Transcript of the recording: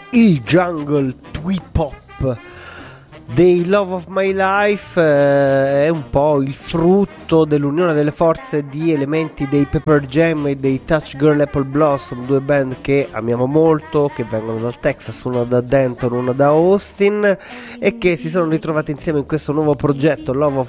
Il jungle twee pop dei Love of My Life è un po' il frutto dell'unione delle forze di elementi dei Pepper Jam e dei Touch Girl Apple Blossom, due band che amiamo molto, che vengono dal Texas, una da Denton, una da Austin, e che si sono ritrovate insieme in questo nuovo progetto Love of